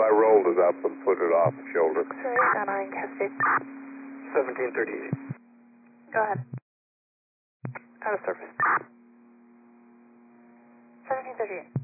I rolled it up and put it off the shoulder. X-ray 99 Cascade. 1738. Go ahead. Out of service. 1738.